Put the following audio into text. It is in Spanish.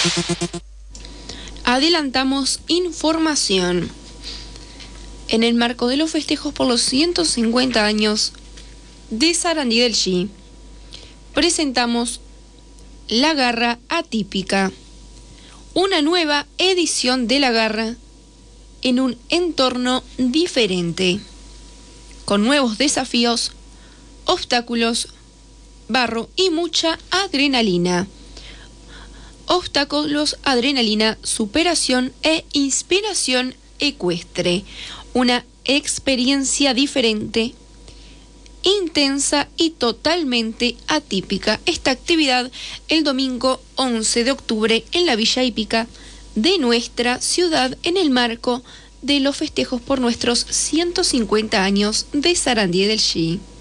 Adelantamos información. En el marco de los festejos por los 150 años de Sarandí del Chi, presentamos La Garra Atípica, una nueva edición de La Garra en un entorno diferente, con nuevos desafíos, obstáculos, barro y mucha adrenalina. Obstáculos, adrenalina, superación e inspiración ecuestre. Una experiencia diferente, intensa y totalmente atípica. Esta actividad el domingo 11 de octubre en la Villa Hípica de nuestra ciudad en el marco de los festejos por nuestros 150 años de Sarandí del Chi.